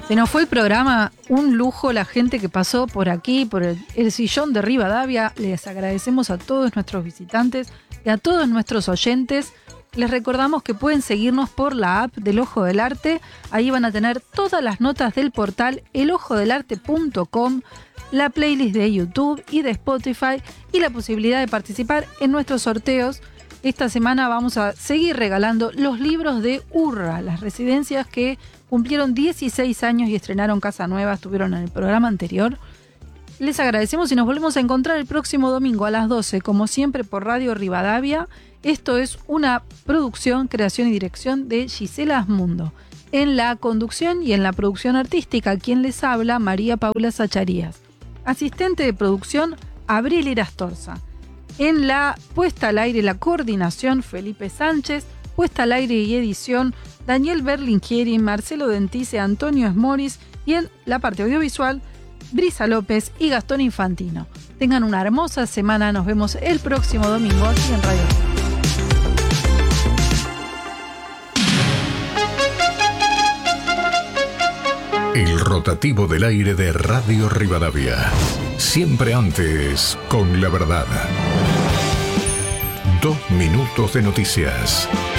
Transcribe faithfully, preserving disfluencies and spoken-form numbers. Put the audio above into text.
Se nos fue el programa, un lujo la gente que pasó por aquí, por el, el sillón de Rivadavia. Les agradecemos a todos nuestros visitantes y a todos nuestros oyentes. Les recordamos que pueden seguirnos por la app del Ojo del Arte. Ahí van a tener todas las notas del portal el ojo del arte punto com, la playlist de YouTube y de Spotify y la posibilidad de participar en nuestros sorteos. Esta semana vamos a seguir regalando los libros de Urra, las residencias que cumplieron dieciséis años y estrenaron casa nueva, estuvieron en el programa anterior. Les agradecemos y nos volvemos a encontrar el próximo domingo a las doce, como siempre por Radio Rivadavia. Esto es una producción, creación y dirección de Gisela Asmundo. En la conducción y en la producción artística, quien les habla, María Paula Zacharías. Asistente de producción, Abril Irastorza. En la puesta al aire, la coordinación, Felipe Sánchez. Puesta al aire y edición, Daniel Berlinquieri, Marcelo Dentice, Antonio Esmoris. Y en la parte audiovisual, Brisa López y Gastón Infantino. Tengan una hermosa semana. Nos vemos el próximo domingo aquí en Radio. El rotativo del aire de Radio Rivadavia. Siempre antes, con la verdad. Dos minutos de noticias.